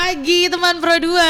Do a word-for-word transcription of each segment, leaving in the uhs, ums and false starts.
pagi teman Pro dua.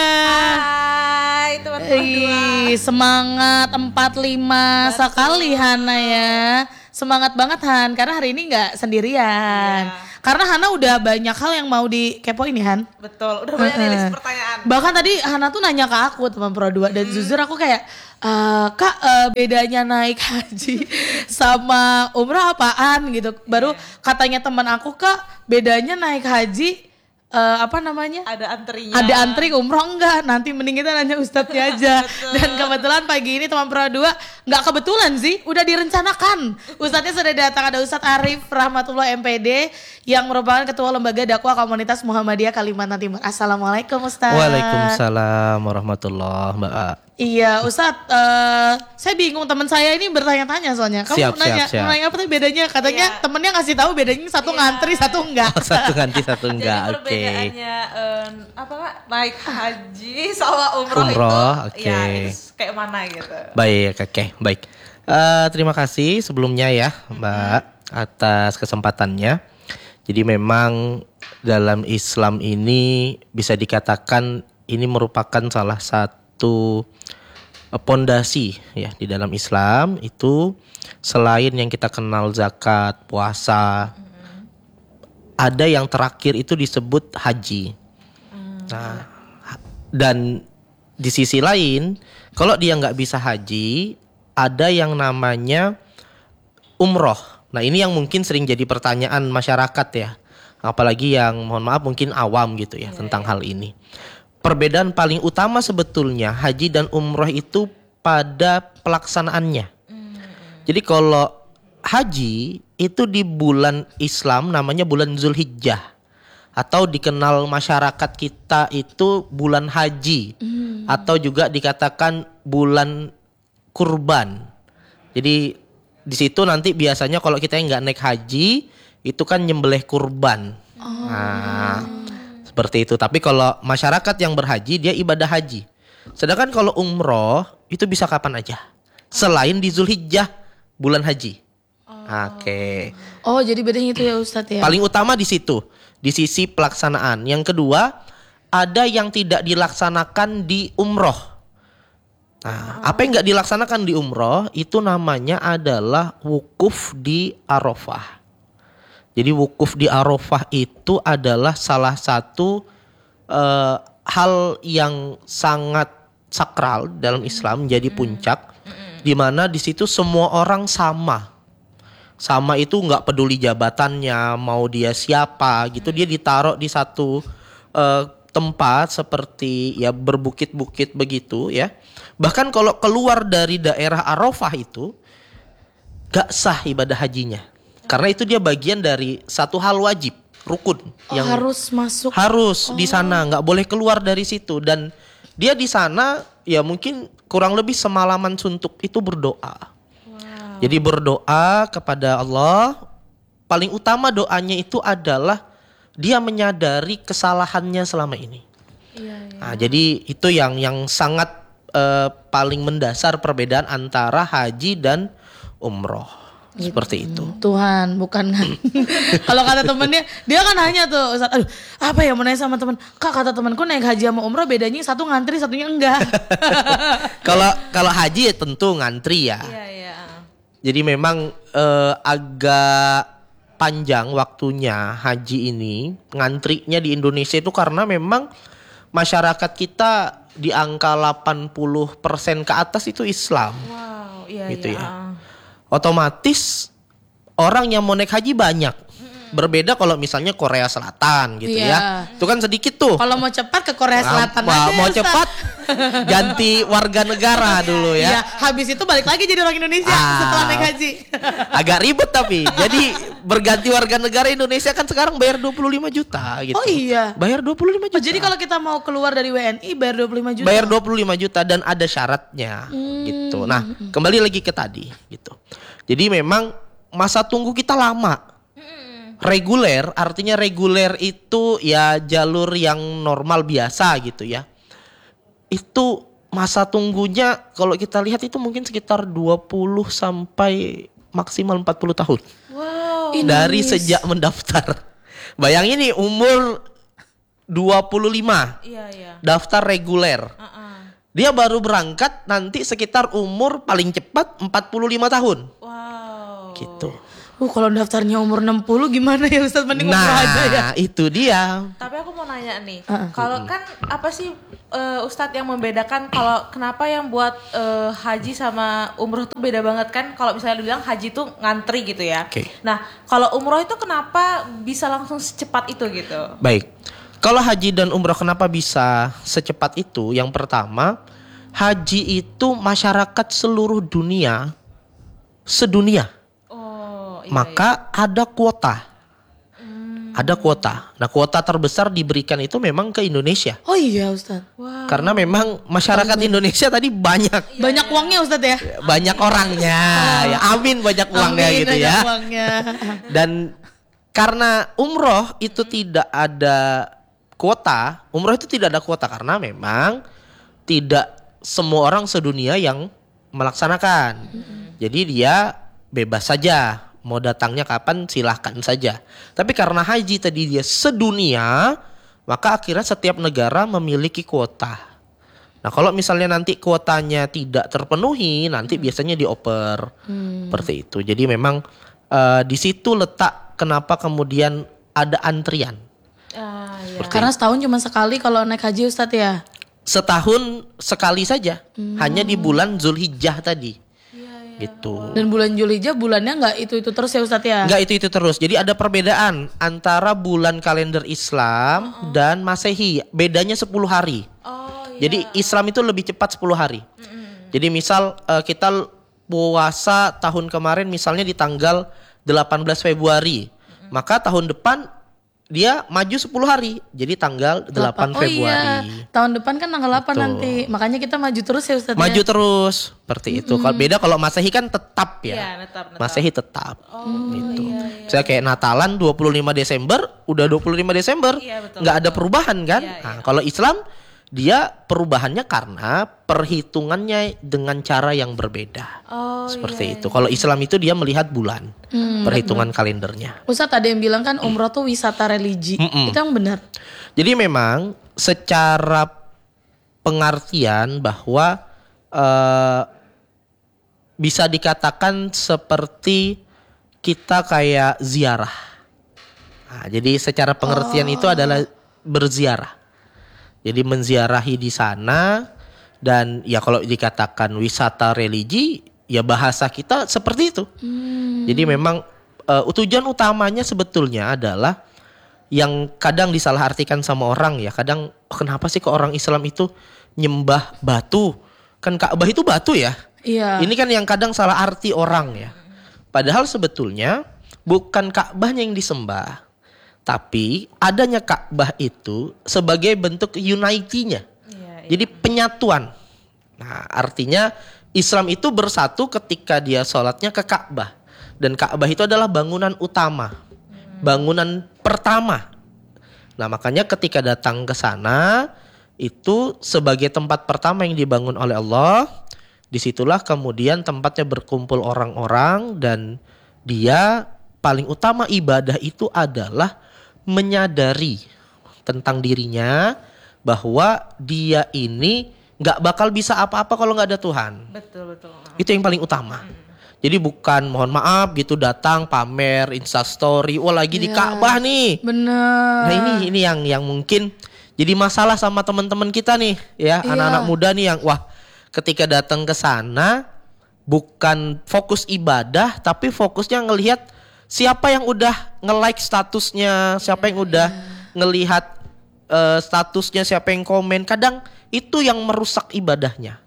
Hai teman Pro dua. Semangat empat puluh lima Betul. Sekali Hana ya. Semangat banget Han, karena hari ini gak sendirian. Ya. Karena Hana udah banyak hal yang mau dikepoin nih Han. Betul, udah banyak uh-uh. list pertanyaan. Bahkan tadi Hana tuh nanya ke aku teman Pro dua. Dan hmm. jujur aku kayak Uh, Kak uh, bedanya naik haji sama umrah apaan gitu. Baru yeah. katanya teman aku, Kak bedanya naik haji uh, apa namanya? Ada antrinya. Ada antri, umroh enggak. Nanti mending kita nanya ustadznya aja. Dan kebetulan pagi ini teman Pro dua enggak kebetulan sih, udah direncanakan. Ustadznya sudah datang, ada Ustadz Arif Rahmatullah M P D yang merupakan ketua lembaga dakwah komunitas Muhammadiyah Kalimantan Timur. Assalamualaikum Ustadz. Waalaikumsalam warahmatullahi wabarakatuh. Iya Ustadz, uh, saya bingung teman saya ini bertanya-tanya soalnya. Kamu siap, nanya, siap, siap. nanya apa tuh bedanya? Katanya iya. temennya ngasih tahu bedanya satu iya. ngantri, satu enggak. Oh, satu ngantri, satu enggak. Oke. Jadi perbedaannya okay. um, apa Kak? Naik haji sama umroh, umroh itu okay. ya kayak mana gitu. Baik, oke, okay, baik. Uh, terima kasih sebelumnya ya Mbak hmm. atas kesempatannya. Jadi memang dalam Islam ini bisa dikatakan ini merupakan salah satu pondasi ya di dalam Islam itu. Selain yang kita kenal zakat, puasa, mm-hmm. ada yang terakhir itu disebut haji. Mm. Nah, dan di sisi lain kalau dia nggak bisa haji, ada yang namanya umroh. Nah ini yang mungkin sering jadi pertanyaan masyarakat ya, apalagi yang mohon maaf mungkin awam gitu ya yeah, tentang yeah. hal ini. Perbedaan paling utama sebetulnya haji dan umroh itu pada pelaksanaannya. Mm. Jadi kalau haji itu di bulan Islam namanya bulan Zulhijjah, atau dikenal masyarakat kita itu bulan haji, mm. atau juga dikatakan bulan kurban. Jadi di situ nanti biasanya kalau kita nggak naik haji itu kan nyembelih kurban. Oh. Nah, seperti itu. Tapi kalau masyarakat yang berhaji dia ibadah haji. Sedangkan kalau umroh itu bisa kapan aja, selain di Zulhijjah bulan haji. Oh. Oke. Okay. Oh jadi bedanya itu ya Ustadz ya. Paling utama di situ, di sisi pelaksanaan. Yang kedua, ada yang tidak dilaksanakan di umroh. Nah, oh. apa yang nggak dilaksanakan di umroh itu namanya adalah wukuf di Arafah. Jadi wukuf di Arafah itu adalah salah satu uh, hal yang sangat sakral dalam Islam, menjadi puncak, mm-hmm. di mana di situ semua orang sama. Sama itu nggak peduli jabatannya, mau dia siapa gitu, mm-hmm. dia ditaruh di satu uh, tempat seperti ya berbukit-bukit begitu ya. Bahkan kalau keluar dari daerah Arafah itu gak sah ibadah hajinya. Karena itu dia bagian dari satu hal wajib, rukun. Oh, yang harus masuk. Harus oh. di sana, gak boleh keluar dari situ. Dan dia di sana ya mungkin kurang lebih semalaman suntuk itu berdoa. Wow. Jadi berdoa kepada Allah. Paling utama doanya itu adalah dia menyadari kesalahannya selama ini. Iya, iya. Nah, jadi itu yang yang sangat uh, paling mendasar perbedaan antara haji dan umroh. Gitu. Seperti itu. Tuhan, bukan kan. Kalau kata temennya, dia kan hanya tuh, aduh, apa ya mau nanya sama temen, Kak kata temanku naik haji sama umroh bedanya satu ngantri, satunya enggak. Kalau kalau haji ya tentu ngantri ya. Iya, iya. Jadi memang uh, agak panjang waktunya haji ini, ngantrinya di Indonesia itu karena memang masyarakat kita di angka delapan puluh persen ke atas itu Islam. Wow, iya gitu iya. ya. Otomatis orang yang mau naik haji banyak. Berbeda kalau misalnya Korea Selatan gitu iya. ya. Itu kan sedikit tuh. Kalau mau cepat ke Korea Selatan nah, aja. Mau cepat ganti warga negara dulu ya. Iya, habis itu balik lagi jadi orang Indonesia ah, setelah naik haji. Agak ribet tapi. Jadi berganti warga negara Indonesia kan sekarang bayar dua puluh lima juta gitu. Oh iya. Bayar dua puluh lima juta. Oh, jadi kalau kita mau keluar dari W N I bayar dua puluh lima juta. Bayar dua puluh lima juta dan ada syaratnya hmm. gitu. Nah, kembali lagi ke tadi gitu. Jadi memang masa tunggu kita lama. Reguler, artinya reguler itu ya jalur yang normal biasa gitu ya. Itu masa tunggunya kalau kita lihat itu mungkin sekitar dua puluh sampai maksimal empat puluh tahun. Wow. Dari sejak mendaftar. Bayangin nih umur dua puluh lima. Iya, iya. Daftar reguler. Uh-uh. Dia baru berangkat nanti sekitar umur paling cepat empat puluh lima tahun. Wow. Gitu. Uh, kalau daftarnya umur enam puluh gimana ya Ustaz? Mending umroh aja ya. Nah, itu dia. Tapi aku mau nanya nih, Uh-uh. kalau kan apa sih uh, Ustadz yang membedakan kalau kenapa yang buat uh, haji sama umroh tuh beda banget kan? Kalau misalnya dibilang haji tuh ngantri gitu ya. Oke. Nah, kalau umroh itu kenapa bisa langsung secepat itu gitu? Baik. Kalau haji dan umroh kenapa bisa secepat itu? Yang pertama, haji itu masyarakat seluruh dunia, sedunia. Oh, iya, Maka ada kuota. Ada kuota. Nah, kuota terbesar diberikan itu memang ke Indonesia. Oh iya Ustaz. Wow. Karena memang masyarakat Indonesia tadi banyak. Banyak uangnya Ustaz ya? Banyak orangnya. Ya, amin banyak uangnya Amin, gitu banyak ya. uangnya. Dan karena umroh itu tidak ada kuota, umroh itu tidak ada kuota karena memang tidak semua orang sedunia yang melaksanakan. Jadi dia bebas saja, mau datangnya kapan silahkan saja. Tapi karena haji tadi dia sedunia, maka akhirnya setiap negara memiliki kuota. Nah kalau misalnya nanti kuotanya tidak terpenuhi, nanti biasanya dioper seperti itu. Jadi memang eh, di situ letak kenapa kemudian ada antrian. Ah, iya. Karena setahun cuma sekali kalau naik haji Ustaz ya? Setahun sekali saja, hanya di bulan Zulhijjah tadi. Gitu. Dan bulan Julhijjah bulannya nggak itu-itu terus ya Ustaz ya? Enggak itu-itu terus. Jadi ada perbedaan antara bulan kalender Islam Uh-uh. dan Masehi. Bedanya sepuluh hari. Oh, iya. Jadi Islam itu lebih cepat sepuluh hari. Jadi misal eh, kita puasa tahun kemarin misalnya di tanggal delapan belas Februari. Maka tahun depan dia maju sepuluh hari. Jadi tanggal delapan Oh Februari. iya, tahun depan kan tanggal delapan Betul. nanti. Makanya kita maju terus ya Ustaz Maju ya? terus seperti itu. Kalau beda kalau Masehi kan tetap ya. Iya, tetap, tetap. Masehi tetap. Oh, gitu. iya, iya. Saya kayak Natalan dua puluh lima Desember, udah dua puluh lima Desember. Iya, betul, nggak ada betul. perubahan kan? Iya, Nah, iya. kalau Islam dia perubahannya karena perhitungannya dengan cara yang berbeda. Oh, Seperti iya, itu. Kalau Islam itu dia melihat bulan, Hmm, perhitungan kalendernya. Ustaz ada yang bilang kan umroh tuh wisata religi. Mm-mm. Itu yang benar. Jadi memang secara pengertian bahwa eh, bisa dikatakan seperti kita kayak ziarah. Nah, jadi secara pengertian itu adalah berziarah. Jadi menziarahi di sana dan ya kalau dikatakan wisata religi ya bahasa kita seperti itu. Jadi memang eh, tujuan utamanya sebetulnya adalah yang kadang disalahartikan sama orang ya. Kadang oh, kenapa sih kok orang Islam itu nyembah batu? Kan Ka'bah itu batu ya. Iya. Ini kan yang kadang salah arti orang ya. Padahal sebetulnya bukan Ka'bahnya yang disembah. Tapi adanya Ka'bah itu sebagai bentuk unity-nya. Iya, iya. Jadi penyatuan. Nah artinya Islam itu bersatu ketika dia sholatnya ke Ka'bah. Dan Ka'bah itu adalah bangunan utama. Bangunan pertama. Nah makanya ketika datang ke sana itu sebagai tempat pertama yang dibangun oleh Allah. Disitulah kemudian tempatnya berkumpul orang-orang dan dia paling utama ibadah itu adalah menyadari tentang dirinya bahwa dia ini nggak bakal bisa apa-apa kalau nggak ada Tuhan. Betul, betul. Itu yang paling utama. Jadi bukan mohon maaf gitu datang pamer Instastory, wah lagi di Iya. Ka'bah nih. Bener. Nah ini ini yang yang mungkin jadi masalah sama teman-teman kita nih ya, Iya. anak-anak muda nih yang wah ketika datang ke sana bukan fokus ibadah tapi fokusnya ngelihat siapa yang udah nge-like statusnya, siapa yang udah ngelihat eh, statusnya, siapa yang komen. Kadang itu yang merusak ibadahnya.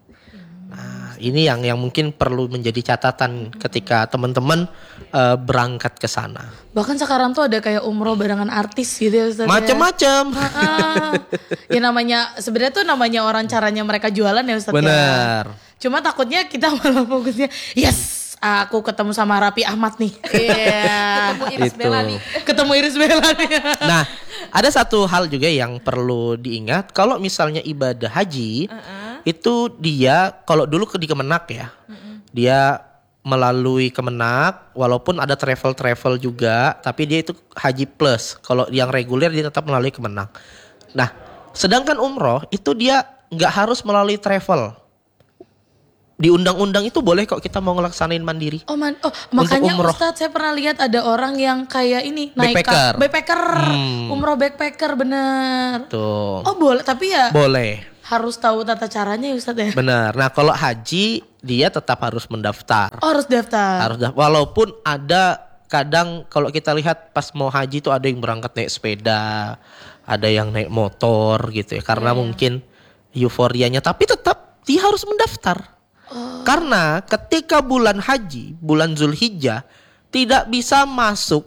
Nah, ini yang yang mungkin perlu menjadi catatan ketika teman-teman eh, berangkat ke sana. Bahkan sekarang tuh ada kayak umroh barengan artis gitu ya Ustaz ya? Macem-macem. Ah, ya namanya sebenarnya tuh namanya orang caranya mereka jualan ya Ustaz ya. Bener. Cuma takutnya kita malah fokusnya yes, aku ketemu sama Raffi Ahmad nih. Iya. Ketemu Iris Itu. Bella nih. Ketemu Iris Bella nih. Nah, ada satu hal juga yang perlu diingat. Kalau misalnya ibadah haji, Uh-uh. itu dia kalau dulu ke di Kemenak ya, dia melalui Kemenak, walaupun ada travel-travel juga, tapi dia itu haji plus. Kalau yang reguler dia tetap melalui Kemenak. Nah, sedangkan umroh itu dia nggak harus melalui travel. Di undang-undang itu boleh kok kita mau ngelaksanain mandiri. Oh, man, oh makanya umroh. Ustadz saya pernah lihat ada orang yang kayak ini naik Backpacker. ka- backpacker, Hmm. umroh backpacker bener. Tuh. Oh boleh, tapi ya Boleh. harus tahu tata caranya ya Ustadz ya. Benar. Nah, kalau haji dia tetap harus mendaftar. Oh harus daftar. Harus daftar. Walaupun ada kadang kalau kita lihat pas mau haji tuh ada yang berangkat naik sepeda, ada yang naik motor gitu ya. Karena mungkin euforianya, tapi tetap dia harus mendaftar. Karena ketika bulan haji, bulan Zulhijjah tidak bisa masuk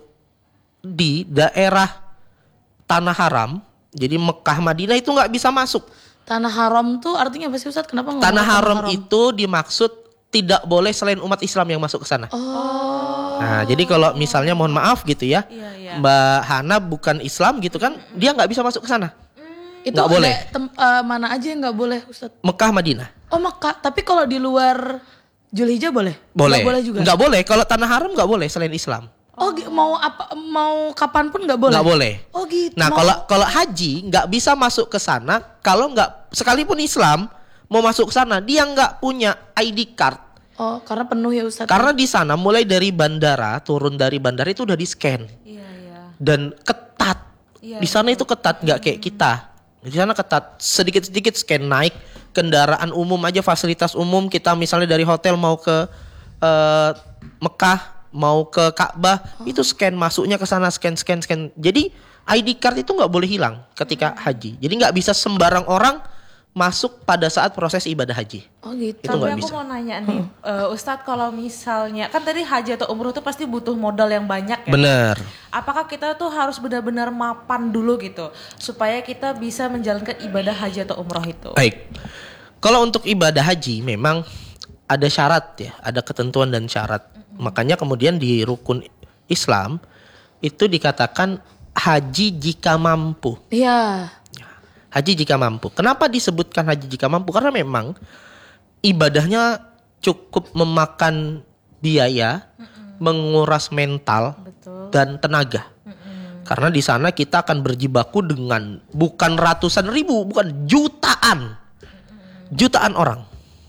di daerah tanah haram. Jadi Mekah, Madinah itu nggak bisa masuk. Tanah haram tuh artinya apa sih Ustadz? Kenapa ngomong Tanah haram itu dimaksud tidak boleh selain umat Islam yang masuk ke sana. Oh. Nah, jadi kalau misalnya mohon maaf gitu ya, Iya, iya. Mbak Hana bukan Islam gitu kan, dia nggak bisa masuk ke sana. Itu nggak ada boleh. tem- eh, mana aja yang nggak boleh Ustadz? Mekah, Madinah. Oh Mekah, tapi kalau di luar Zulhijjah boleh? Boleh. Nggak boleh juga? Nggak boleh. Kalau tanah haram nggak boleh selain Islam. Oh gi- mau apa? Mau kapan pun nggak boleh? Nggak boleh. Oh gitu. Nah, Mau- kalau kalau haji nggak bisa masuk ke sana kalau nggak sekalipun Islam mau masuk ke sana dia nggak punya I D card. Oh karena penuh ya Ustadz. Karena di sana mulai dari bandara, turun dari bandara itu udah di scan Iya, iya. dan ketat. Iya, Di sana itu ketat nggak kayak kita. Di sana ketat, sedikit-sedikit scan naik kendaraan umum aja, fasilitas umum kita misalnya dari hotel mau ke eh, Mekah, mau ke Ka'bah, itu scan masuknya ke sana, scan scan scan. Jadi I D card itu nggak boleh hilang ketika haji. Jadi nggak bisa sembarang orang masuk pada saat proses ibadah haji. Oh gitu. Itu Tapi nggak aku bisa. mau nanya nih, eh, Ustadz kalau misalnya kan tadi haji atau umroh tuh pasti butuh modal yang banyak ya. Bener. Apakah kita tuh harus benar-benar mapan dulu gitu supaya kita bisa menjalankan ibadah haji atau umroh itu? Baik. Kalau untuk ibadah haji memang ada syarat ya, ada ketentuan dan syarat. Makanya kemudian di rukun Islam itu dikatakan haji jika mampu. Iya. Haji jika mampu. Kenapa disebutkan haji jika mampu? Karena memang ibadahnya cukup memakan biaya, menguras mental Betul. dan tenaga. Karena di sana kita akan berjibaku dengan bukan ratusan ribu, bukan jutaan. Jutaan orang.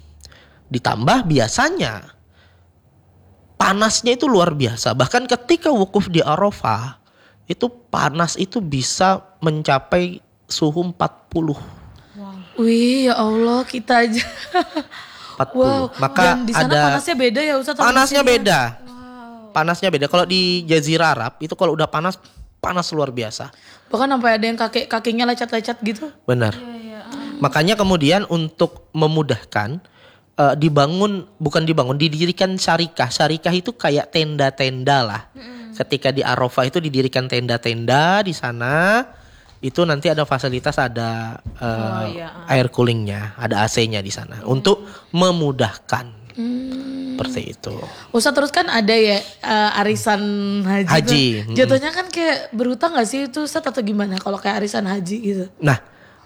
Ditambah biasanya panasnya itu luar biasa. Bahkan ketika wukuf di Arafah, itu panas itu bisa mencapai suhu empat puluh. Wih ya Allah kita aja. empat puluh. Wow. Maka Dan di sana ada panasnya beda ya Ustadz? sama panasnya di sini? beda. Panasnya beda. Kalau di Jazirah Arab itu kalau udah panas panas luar biasa. Bahkan sampai ada yang kaki kakinya lecet-lecet gitu. Benar. Makanya kemudian untuk memudahkan eh, dibangun bukan dibangun didirikan syarikah. Syarikah itu kayak tenda-tenda lah. Ketika di Arafah itu didirikan tenda-tenda di sana. Itu nanti ada fasilitas, ada eh, Oh, iya. air coolingnya, ada A C-nya di sana untuk memudahkan. Hmm. Seperti itu. Ustadz terus kan ada ya eh, arisan haji. Haji, tuh. mm-mm. Jatuhnya kan kayak berhutang gak sih itu Ustadz atau gimana kalau kayak arisan haji gitu? Nah,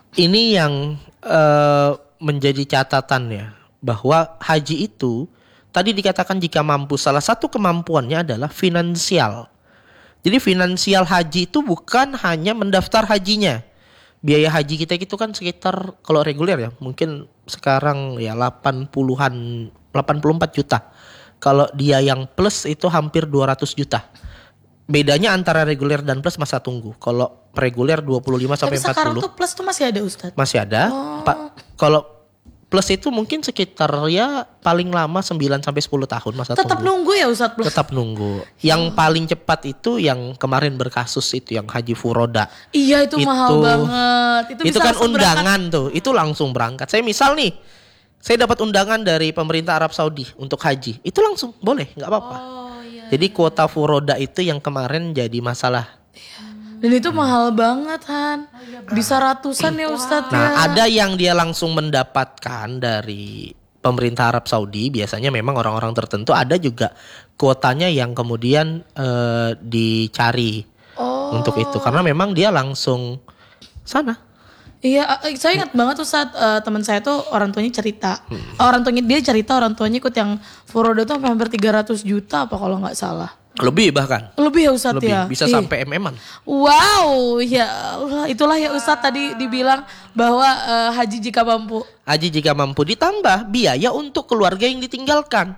ini yang eh, menjadi catatan ya, bahwa haji itu tadi dikatakan jika mampu, salah satu kemampuannya adalah finansial. Jadi finansial haji itu bukan hanya mendaftar hajinya. Biaya haji kita itu kan sekitar kalau reguler ya, mungkin sekarang ya delapan puluhan, delapan puluh empat juta. Kalau dia yang plus itu hampir dua ratus juta. Bedanya antara reguler dan plus masa tunggu. Kalau reguler dua puluh lima sampai Tapi empat sekarang puluh. tuh plus tuh masih ada Ustadz? Masih ada. Oh. Pak, kalau plus itu mungkin sekitar ya paling lama sembilan sampai sepuluh tahun masa Tetap tunggu. nunggu ya Ustadz plus? Tetap nunggu. Yang paling cepat itu yang kemarin berkasus itu yang Haji Furoda. Iya itu, mahal Itu- banget. Itu, Itu bisa kan langsung berangkat. undangan tuh, itu langsung berangkat. Saya misal nih, saya dapat undangan dari pemerintah Arab Saudi untuk haji. Itu langsung boleh, nggak apa-apa. Oh iya. Jadi kuota Furoda itu yang kemarin jadi masalah. Dan itu mahal banget Han. Bisa ratusan ya Ustadz ya. Nah, ada yang dia langsung mendapatkan dari pemerintah Arab Saudi, biasanya memang orang-orang tertentu, ada juga kuotanya yang kemudian eh, dicari Oh. untuk itu karena memang dia langsung sana. Iya, eh, saya ingat banget tuh saat eh, teman saya tuh orang tuanya cerita. Orang tuanya dia cerita orang tuanya ikut yang Furoda tuh sampai hampir tiga ratus juta apa kalau nggak salah. Lebih bahkan. Lebih ya Ustadz Lebih, ya? bisa Ih. sampai em-eman. Wow, ya Allah, itulah ya Ustadz tadi dibilang bahwa eh, haji jika mampu. Haji jika mampu, ditambah biaya untuk keluarga yang ditinggalkan.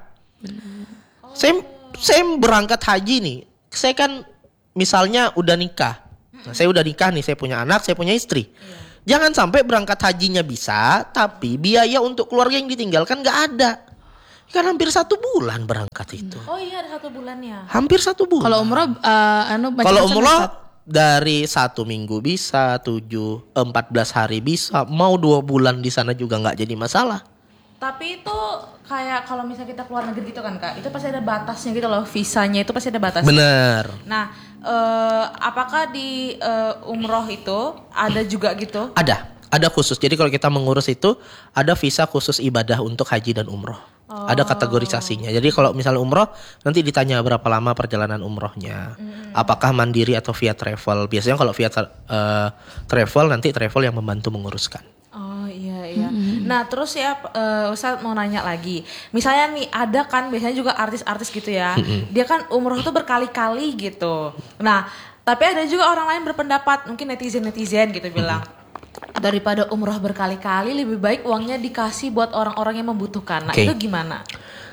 Saya saya berangkat haji nih. Saya kan misalnya udah nikah. Nah, saya udah nikah nih, saya punya anak, saya punya istri. Jangan sampai berangkat hajinya bisa, tapi biaya untuk keluarga yang ditinggalkan nggak ada. Kan hampir satu bulan berangkat itu. Oh iya, ada satu bulannya. Hampir satu bulan. Kalau umroh eh, anu Kalau macam-macam, umroh Ustadz. dari satu minggu bisa, tujuh, empat belas hari bisa, mau dua bulan di sana juga nggak jadi masalah. Tapi itu kayak kalau misalnya kita keluar negeri gitu kan Kak, itu pasti ada batasnya gitu loh, visanya itu pasti ada batasnya. Bener. Nah, eh, apakah di eh, umroh itu ada juga gitu? Ada, ada khusus. Jadi kalau kita mengurus itu ada visa khusus ibadah untuk haji dan umroh. Oh. Ada kategorisasinya. Jadi kalau misalnya umroh nanti ditanya berapa lama perjalanan umrohnya. Hmm. Apakah mandiri atau via travel. Biasanya kalau via tra- eh, travel nanti travel yang membantu menguruskan. Oh iya iya. Nah terus ya uh, Ustadz mau nanya lagi. Misalnya nih ada kan biasanya juga artis-artis gitu ya. Dia kan umroh tuh berkali-kali gitu. Nah tapi ada juga orang lain berpendapat, mungkin netizen-netizen gitu bilang, daripada umroh berkali-kali lebih baik uangnya dikasih buat orang-orang yang membutuhkan. Nah Oke. itu gimana?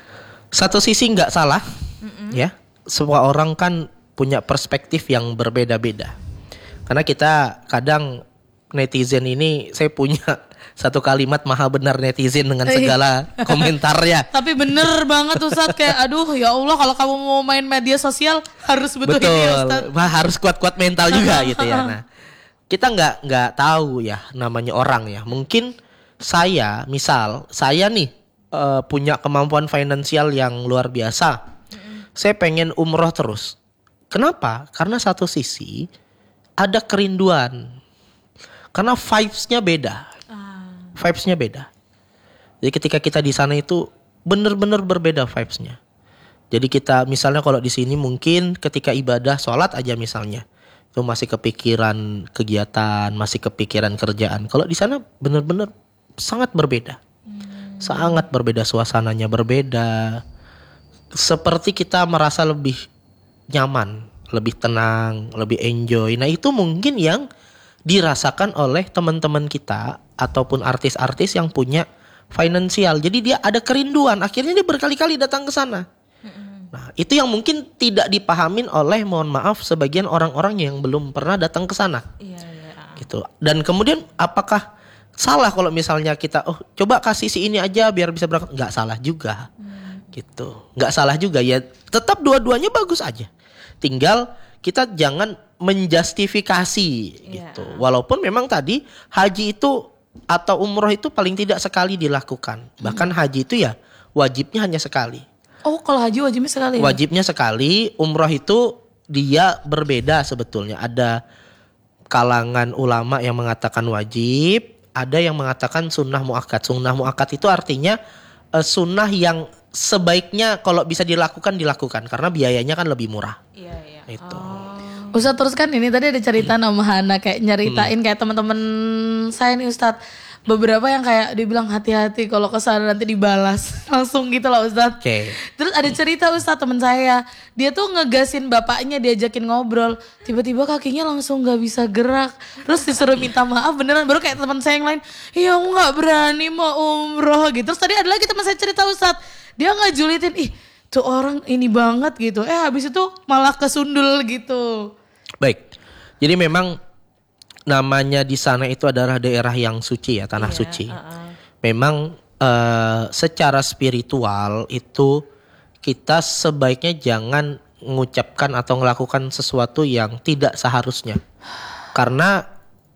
Satu sisi nggak salah, ya. Semua orang kan punya perspektif yang berbeda-beda. Karena kita kadang netizen ini, saya punya satu kalimat maha benar netizen dengan segala komentarnya. Tapi bener banget Ustadz, kayak aduh ya Allah, kalau kamu mau main media sosial harus betul, Betul, ini ya Ustadz. Wah, harus kuat-kuat mental juga gitu ya. Nah, kita nggak nggak tahu ya namanya orang ya. Mungkin saya, misal saya nih eh, punya kemampuan finansial yang luar biasa. Saya pengen umroh terus. Kenapa? Karena satu sisi ada kerinduan. Karena vibes-nya beda. Vibes-nya beda. Jadi ketika kita di sana itu benar-benar berbeda vibes-nya. Jadi kita misalnya kalau di sini mungkin ketika ibadah sholat aja misalnya itu masih kepikiran kegiatan, masih kepikiran kerjaan. Kalau di sana benar-benar sangat berbeda. Hmm. Sangat berbeda, suasananya berbeda. Seperti kita merasa lebih nyaman, lebih tenang, lebih enjoy. Nah, itu mungkin yang dirasakan oleh teman-teman kita ataupun artis-artis yang punya finansial. Jadi dia ada kerinduan, akhirnya dia berkali-kali datang ke sana. Nah, itu yang mungkin tidak dipahamin oleh, mohon maaf, sebagian orang-orang yang belum pernah datang ke sana. Iya, iya. Gitu. Dan kemudian apakah salah kalau misalnya kita oh coba kasih si ini aja biar bisa berangkat? Nggak salah juga. Hmm. Gitu. Nggak salah juga ya. Tetap dua-duanya bagus aja. Tinggal kita jangan menjustifikasi gitu. Yeah. Walaupun memang tadi haji itu atau umroh itu paling tidak sekali dilakukan. Bahkan haji itu ya wajibnya hanya sekali. Oh kalau haji wajibnya sekali ya? Wajibnya sekali. Umroh itu dia berbeda sebetulnya. Ada kalangan ulama yang mengatakan wajib. Ada yang mengatakan sunnah muakkad. Sunnah muakkad itu artinya uh, sunnah yang sebaiknya kalau bisa dilakukan dilakukan. Karena biayanya kan lebih murah. Iya, iya. Itu. Oh. Ustadz terus kan ini tadi ada cerita nama Hana kayak nyeritain kayak teman-teman saya nih Ustadz, beberapa yang kayak dibilang hati-hati kalau kesana nanti dibalas langsung gitu lah Ustadz. Oke. Terus ada cerita Ustadz teman saya, dia tuh ngegasin bapaknya diajakin ngobrol, tiba-tiba kakinya langsung nggak bisa gerak, terus disuruh minta maaf beneran, baru kayak teman saya yang lain, iya aku nggak berani mau umroh gitu. Terus tadi ada lagi teman saya cerita Ustadz, dia ngejulitin, ih tuh orang ini banget gitu, eh habis itu malah kesundul gitu. Baik. Jadi memang namanya di sana itu adalah daerah yang suci ya, tanah Iya, suci. uh-uh. Memang uh, secara spiritual itu kita sebaiknya jangan mengucapkan atau melakukan sesuatu yang tidak seharusnya. Karena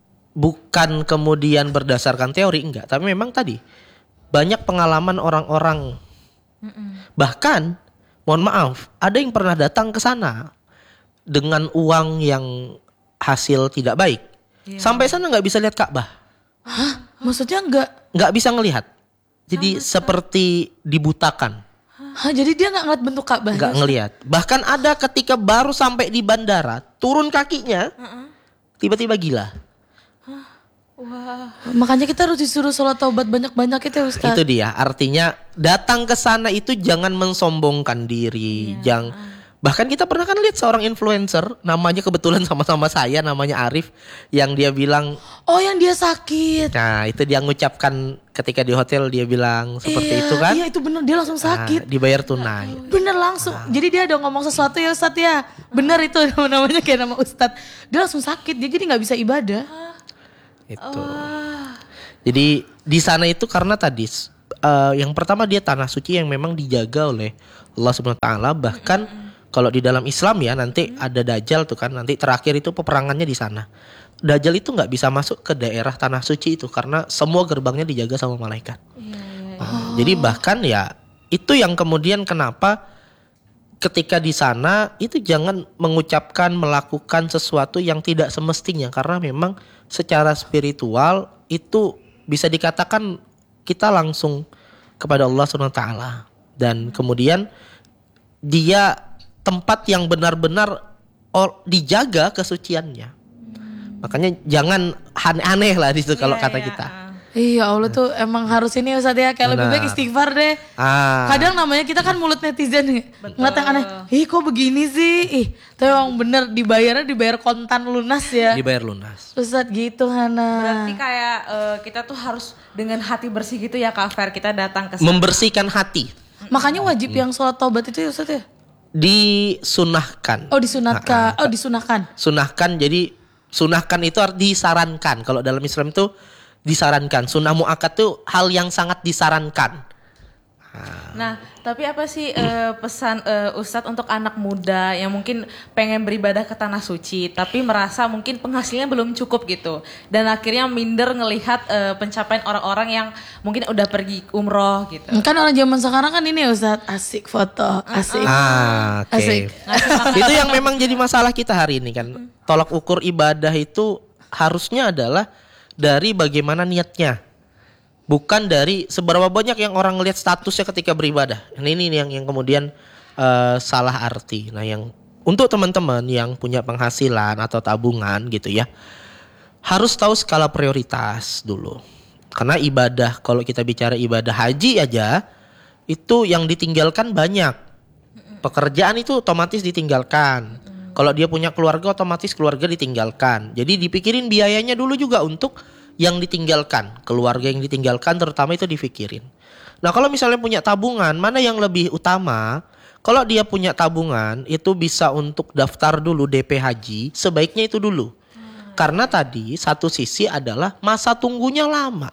bukan kemudian berdasarkan teori, enggak. Tapi memang tadi banyak pengalaman orang-orang. Mm-mm. Bahkan, mohon maaf, ada yang pernah datang ke sana dengan uang yang hasil tidak baik. Yeah. Sampai sana nggak bisa lihat Ka'bah. Hah? Maksudnya nggak? Nggak bisa ngelihat. Jadi Sampai seperti dibutakan. Hah? Jadi dia nggak ngeliat bentuk Ka'bah? Nggak ngelihat. Bahkan ada ketika baru sampai di bandara, turun kakinya, uh-uh. tiba-tiba gila. Huh? Wah. Makanya kita harus disuruh sholat taubat banyak-banyak itu ya Ustaz. Itu dia. Artinya datang ke sana itu jangan mensombongkan diri, yeah. jangan Bahkan kita pernah kan lihat seorang influencer, namanya kebetulan sama-sama saya, namanya Arif, yang dia bilang, Oh yang dia sakit. nah itu dia ngucapkan ketika di hotel dia bilang seperti Iya, itu kan. Iya itu bener, dia langsung Nah, sakit. dibayar tunai. Bener langsung. Jadi dia ada ngomong sesuatu ya Ustadz ya. Bener itu namanya kayak nama Ustadz. Dia langsung sakit, dia jadi gak bisa ibadah. Itu. Jadi di sana itu karena tadi uh, yang pertama dia tanah suci yang memang dijaga oleh Allah Subhanahu wa taala. Bahkan kalau di dalam Islam ya nanti ada Dajjal tuh kan, nanti terakhir itu peperangannya di sana. Dajjal itu nggak bisa masuk ke daerah tanah suci itu karena semua gerbangnya dijaga sama malaikat. Nah, jadi bahkan ya itu yang kemudian kenapa ketika di sana itu jangan mengucapkan melakukan sesuatu yang tidak semestinya karena memang secara spiritual itu bisa dikatakan kita langsung kepada Allah Subhanahu wa taala dan kemudian dia tempat yang benar-benar dijaga kesuciannya. Makanya jangan aneh-aneh lah di situ kalau Iya, kata iya, kita. ah. Iya Allah tuh emang harus ini Ustadz ya. Kayak lebih Benar. baik istighfar deh. Ah. Kadang namanya kita kan mulut netizen nih. Ngeliat yang aneh. Ih kok begini sih. Ih tapi emang bener dibayarnya dibayar kontan lunas ya. Dibayar lunas. Ustadz gitu Hana. Berarti kayak eh, kita tuh harus dengan hati bersih gitu ya Kak Fer, kita datang ke sana. Membersihkan hati. Makanya wajib yang sholat taubat itu ya Ustadz ya. Disunahkan. Oh disunatkan. Oh disunahkan. Sunahkan jadi sunahkan itu arti disarankan. Kalau dalam Islam itu disarankan. Sunnah muakkad itu hal yang sangat disarankan. Nah, tapi apa sih eh, pesan eh, Ustadz untuk anak muda yang mungkin pengen beribadah ke tanah suci tapi merasa mungkin penghasilannya belum cukup gitu dan akhirnya minder ngelihat eh, pencapaian orang-orang yang mungkin udah pergi umroh gitu. Kan orang zaman sekarang kan ini ya Ustadz. Asik foto. Asik. Ah, oke. Asik. Itu yang memang jadi masalah kita hari ini kan. Tolak ukur ibadah itu harusnya adalah dari bagaimana niatnya. Bukan dari seberapa banyak yang orang lihat statusnya ketika beribadah. Nah, ini yang yang kemudian uh, salah arti. Nah, yang untuk teman-teman yang punya penghasilan atau tabungan gitu ya, harus tahu skala prioritas dulu. Karena ibadah, kalau kita bicara ibadah haji aja, itu yang ditinggalkan banyak. Pekerjaan itu otomatis ditinggalkan. Kalau dia punya keluarga, otomatis keluarga ditinggalkan. Jadi dipikirin biayanya dulu juga untuk yang ditinggalkan, keluarga yang ditinggalkan terutama itu difikirin. Nah kalau misalnya punya tabungan, mana yang lebih utama? Kalau dia punya tabungan itu bisa untuk daftar dulu D P haji, sebaiknya itu dulu. Hmm. Karena tadi satu sisi adalah masa tunggunya lama.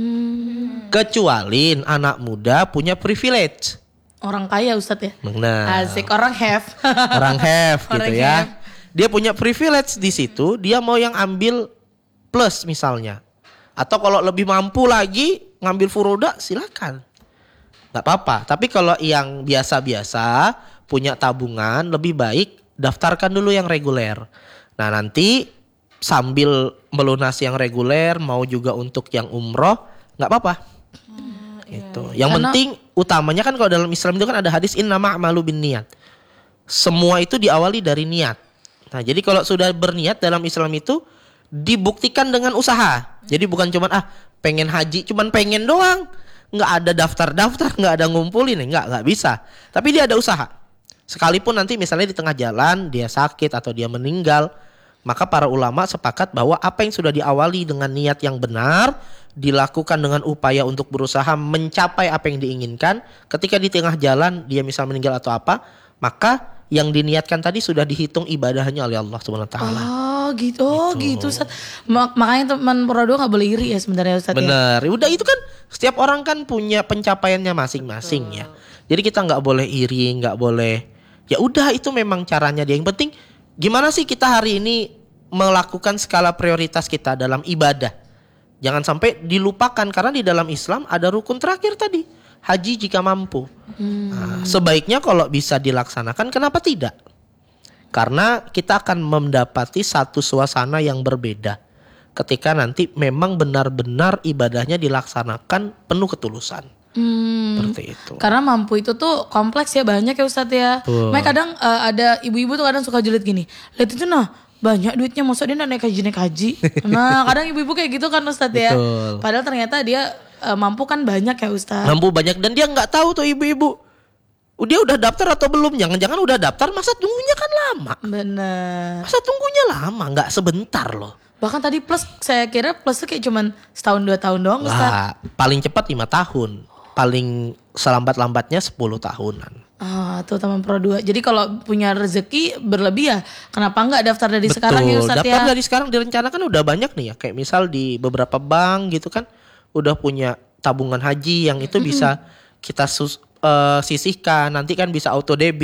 Hmm. Kecuali anak muda punya privilege. Orang kaya Ustadz ya. Nah, Asik orang have. orang have gitu Orang ya. have. Dia punya privilege di situ, dia mau yang ambil plus misalnya. Atau kalau lebih mampu lagi ngambil furoda silakan. Gak apa-apa. Tapi kalau yang biasa-biasa punya tabungan lebih baik daftarkan dulu yang reguler. Nah nanti sambil melunasi yang reguler mau juga untuk yang umroh gak apa-apa. Hmm, itu. Iya. Yang Karena, penting utamanya kan kalau dalam Islam itu kan ada hadis innama a'malu binniyat. Semua itu diawali dari niat. Nah jadi kalau sudah berniat dalam Islam itu dibuktikan dengan usaha. Jadi bukan cuman ah pengen haji, cuman pengen doang. Nggak ada daftar-daftar, nggak ada ngumpulin, nggak nggak bisa. Tapi dia ada usaha. Sekalipun nanti misalnya di tengah jalan dia sakit atau dia meninggal, maka para ulama sepakat bahwa apa yang sudah diawali dengan niat yang benar, dilakukan dengan upaya untuk berusaha mencapai apa yang diinginkan. Ketika di tengah jalan dia misal meninggal atau apa, maka yang diniatkan tadi sudah dihitung ibadahnya oleh Allah Subhanahu wa taala. Oh gitu, oh gitu Ustaz. Makanya teman Prodo gak boleh iri ya sebenarnya Ustaz. Bener, ya? Udah itu kan setiap orang kan punya pencapaiannya masing-masing. Betul. Ya. Jadi kita nggak boleh iri, nggak boleh. Ya udah itu memang caranya dia. Yang penting gimana sih kita hari ini melakukan skala prioritas kita dalam ibadah. Jangan sampai dilupakan karena di dalam Islam ada rukun terakhir tadi, haji jika mampu. Hmm. Nah, sebaiknya kalau bisa dilaksanakan, kenapa tidak? Karena kita akan mendapati satu suasana yang berbeda ketika nanti memang benar-benar ibadahnya dilaksanakan penuh ketulusan. Hmm. Seperti itu. Karena mampu itu tuh kompleks ya, banyak ya Ustadz ya. Makanya kadang uh, ada ibu-ibu tuh kadang suka julid gini. Lihat itu nah, banyak duitnya, masa dia naik haji naik haji. Nah kadang ibu-ibu kayak gitu kan Ustadz ya. Betul. Padahal ternyata dia uh, mampu kan banyak ya Ustadz. Mampu banyak dan dia nggak tahu tuh ibu-ibu. dia udah daftar atau belum? Jangan-jangan udah daftar, masa tunggunya kan lama. Bener. Masa tunggunya lama, nggak sebentar loh. Bahkan tadi plus saya kira plus tuh kayak cuman setahun dua tahun doang Ustaz. Lah, paling cepat lima tahun, paling selambat-lambatnya sepuluh tahunan. Ah, tuh teman Pro dua. Jadi kalau punya rezeki berlebih ya, kenapa enggak daftar dari Betul, sekarang ya Ustaz daftar ya? dari sekarang direncanakan udah banyak nih ya. Kayak misal di beberapa bank gitu kan, udah punya tabungan haji yang itu bisa kita sus, uh, sisihkan. Nanti kan bisa auto debit.